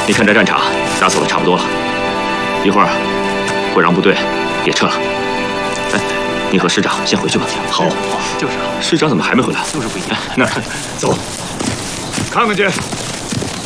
你看这战场打扫的差不多了，一会儿会让部队也撤了。哎，你和师长先回去吧。好， 就是啊。 师长怎么还没回来？ 就是不一定。 那走， 看看去。